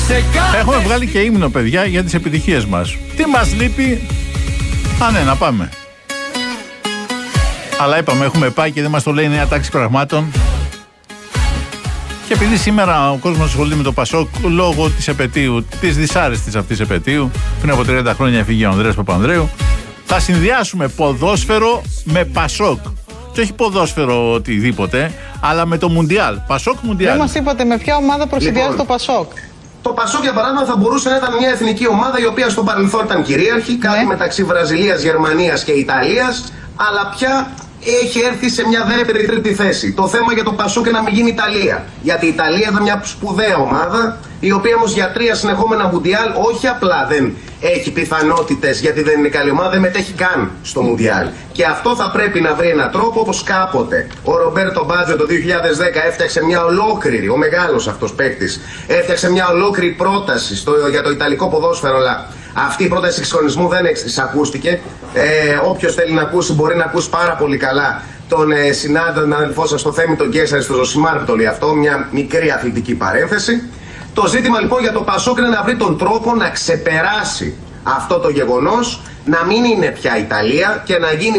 Έχουμε βγάλει και ύμνο, παιδιά, για τις επιτυχίες μας. Τι μας λείπει? Α, ναι, να πάμε. Αλλά είπαμε, έχουμε πάει και δεν μας το λέει η νέα τάξη πραγμάτων. Και επειδή σήμερα ο κόσμος ασχολείται με το Πασόκ λόγω της επετείου, της δυσάρεστης αυτής επετείου, πριν από 30 χρόνια έφυγε ο Ανδρέας Παπανδρέου, θα συνδυάσουμε ποδόσφαιρο με Πασόκ. Και όχι ποδόσφαιρο οτιδήποτε, αλλά με το Μουντιάλ. Πασόκ Μουντιάλ. Δεν μας είπατε με ποια ομάδα προσυνδυάζει το Πασόκ. Το Πασόκ, για παράδειγμα, θα μπορούσε να ήταν μια εθνική ομάδα η οποία στο παρελθόν ήταν κυρίαρχη, κάτι μεταξύ Βραζιλίας, Γερμανίας και Ιταλίας, αλλά πια έχει έρθει σε μια δεύτερη τρίτη θέση. Το θέμα για το Πασόκ είναι να μην γίνει Ιταλία. Γιατί η Ιταλία ήταν μια σπουδαία ομάδα, η οποία όμως για 3 συνεχόμενα Μουντιάλ όχι απλά δεν έχει πιθανότητες γιατί δεν είναι καλή ομάδα, δεν μετέχει καν στο Μουντιάλ. Και αυτό θα πρέπει να βρει έναν τρόπο, όπως κάποτε ο Ρομπέρτο Μπάτζιο το 2010 έφτιαξε μια ολόκληρη, ο μεγάλος αυτός παίκτης, έφτιαξε μια ολόκληρη πρόταση για το ιταλικό ποδόσφαιρο. Αλλά αυτή η πρόταση εξυγχρονισμού δεν εισακούστηκε. Όποιος θέλει να ακούσει μπορεί να ακούσει πάρα πολύ καλά τον συνάδελφό σας στο Θέμη τον Κέσσαρη, στο Ζωσιμάρ που το λέει αυτό, μια μικρή αθλητική παρένθεση. Το ζήτημα λοιπόν για το Πασόκ είναι να βρει τον τρόπο να ξεπεράσει αυτό το γεγονός, να μην είναι πια Ιταλία και να γίνει